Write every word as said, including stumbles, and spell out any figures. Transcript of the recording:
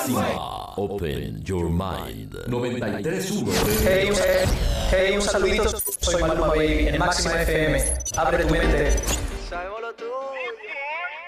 Máxima. Open your mind. noventa y tres punto uno. Hey, hey, hey, un saludito. Soy Maluma Baby en Máxima F M. Abre tu mente.